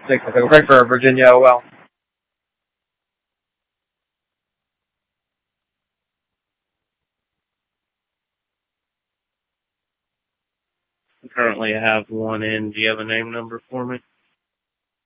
6. So pray for Virginia OL. Currently I have one in. Do you have a name number for me?